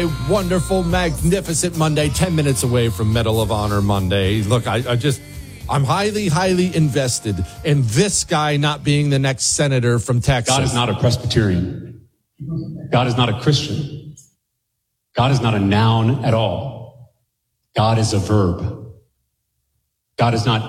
a wonderful, magnificent Monday, 10 minutes away from Medal of Honor Monday. Look, I'm highly, highly invested in this guy not being the next senator from Texas. God is not a Presbyterian. God is not a Christian. God is not a noun at all. God is a verb. God is not